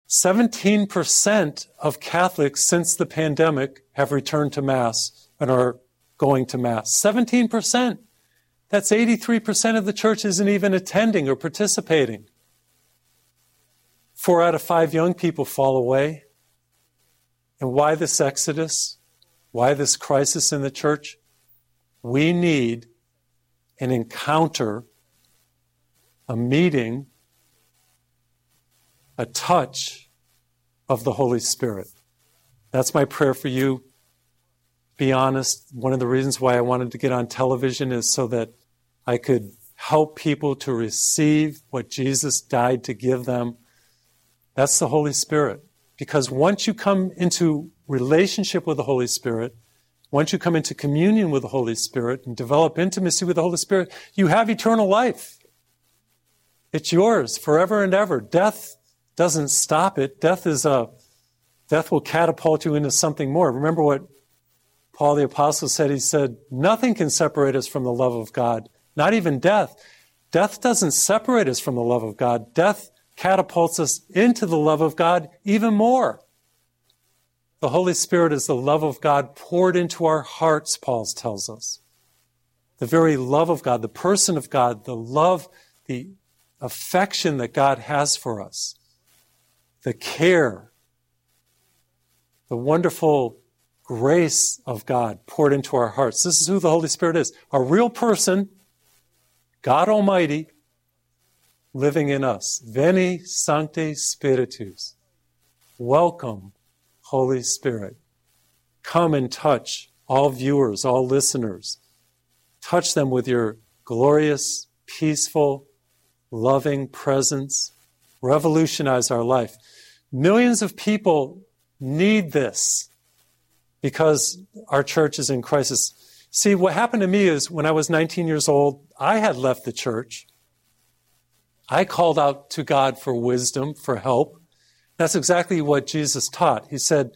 17% of Catholics since the pandemic have returned to Mass and are going to Mass. 17%. That's 83% of the church isn't even attending or participating. 4 out of 5 young people fall away. And why this exodus? Why this crisis in the church? We need an encounter, a meeting, a touch of the Holy Spirit. That's my prayer for you. Be honest, one of the reasons why I wanted to get on television is so that I could help people to receive what Jesus died to give them. That's the Holy Spirit. Because once you come into relationship with the Holy Spirit, once you come into communion with the Holy Spirit and develop intimacy with the Holy Spirit, you have eternal life. It's yours forever and ever. Death doesn't stop it. Death will catapult you into something more. Remember what Paul the Apostle said? He said, nothing can separate us from the love of God, not even death. Death doesn't separate us from the love of God. Death catapults us into the love of God even more. The Holy Spirit is the love of God poured into our hearts, Paul tells us. The very love of God, the person of God, the love, the affection that God has for us, the care, the wonderful grace of God poured into our hearts. This is who the Holy Spirit is. A real person, God Almighty, living in us. Veni Sancte Spiritus. Welcome, Holy Spirit. Come and touch all viewers, all listeners. Touch them with your glorious, peaceful, loving presence. Revolutionize our life. Millions of people need this because our church is in crisis. See, what happened to me is when I was 19 years old, I had left the church. I called out to God for wisdom, for help. That's exactly what Jesus taught. He said,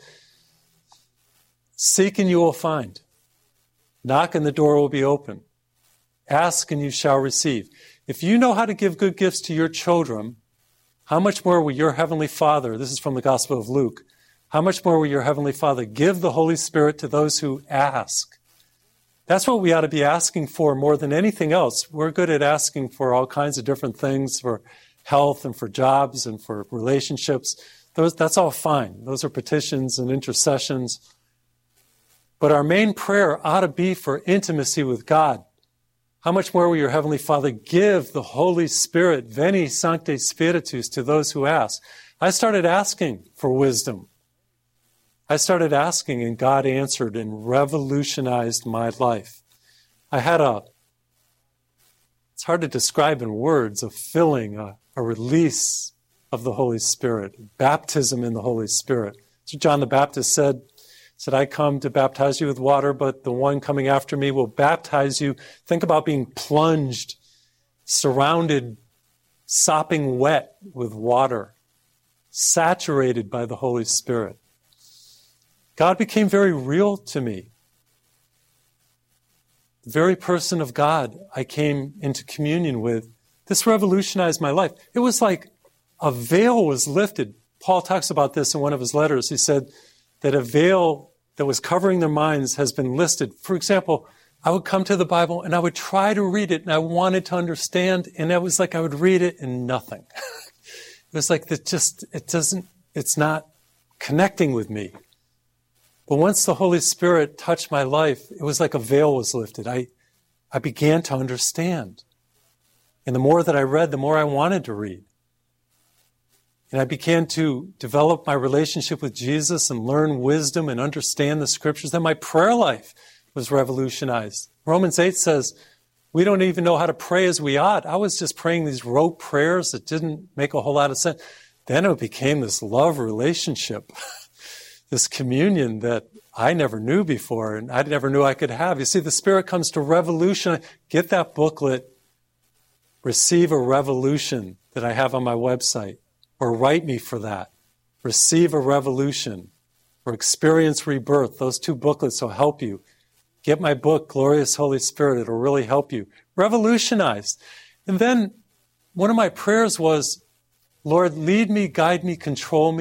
seek and you will find. Knock and the door will be open. Ask and you shall receive. If you know how to give good gifts to your children, how much more will your Heavenly Father, this is from the Gospel of Luke, how much more will your Heavenly Father give the Holy Spirit to those who ask? That's what we ought to be asking for more than anything else. We're good at asking for all kinds of different things, for health and for jobs and for relationships. That's all fine. Those are petitions and intercessions. But our main prayer ought to be for intimacy with God. How much more will your Heavenly Father give the Holy Spirit, Veni Sancte Spiritus, to those who ask? I started asking for wisdom. I started asking and God answered and revolutionized my life. I had it's hard to describe in words, a filling, a release of the Holy Spirit, baptism in the Holy Spirit. So John the Baptist said, I come to baptize you with water, but the one coming after me will baptize you. Think about being plunged, surrounded, sopping wet with water, saturated by the Holy Spirit. God became very real to me. The very person of God I came into communion with, this revolutionized my life. It was like a veil was lifted. Paul talks about this in one of his letters. He said that a veil that was covering their minds has been lifted. For example, I would come to the Bible and I would try to read it and I wanted to understand, and it was like I would read it and nothing. It was like it's not connecting with me. But once the Holy Spirit touched my life, it was like a veil was lifted. I began to understand. And the more that I read, the more I wanted to read. And I began to develop my relationship with Jesus and learn wisdom and understand the Scriptures. Then my prayer life was revolutionized. Romans 8 says, we don't even know how to pray as we ought. I was just praying these rote prayers that didn't make a whole lot of sense. Then it became this love relationship. This communion that I never knew before and I never knew I could have. You see, the Spirit comes to revolutionize. Get that booklet, Receive a Revolution, that I have on my website, or write me for that. Receive a Revolution or Experience Rebirth. Those 2 booklets will help you. Get my book, Glorious Holy Spirit. It'll really help you. Revolutionize. And then one of my prayers was, Lord, lead me, guide me, control me.